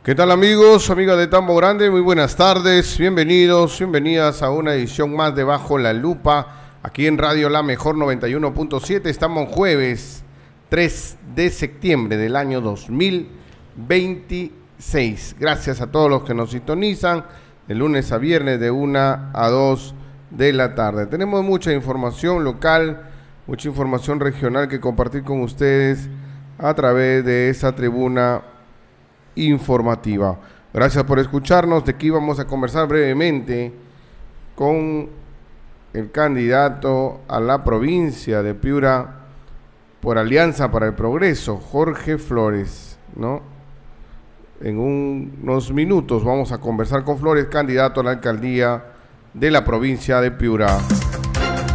¿Qué tal amigos, amigas de Tambo Grande? Muy buenas tardes, bienvenidos, bienvenidas a una edición más de Bajo la Lupa, aquí en Radio La Mejor 91.7. Estamos jueves 3 de septiembre del año 2026. Gracias a todos los que nos sintonizan de lunes a viernes de 1 a 2 de la tarde. Tenemos mucha información local, mucha información regional que compartir con ustedes a través de esa tribuna informativa. Gracias por escucharnos. De aquí vamos a conversar brevemente con el candidato a la provincia de Piura por Alianza para el Progreso, Jorge Flores, ¿no? En unos minutos vamos a conversar con Flores, candidato a la alcaldía de la provincia de Piura.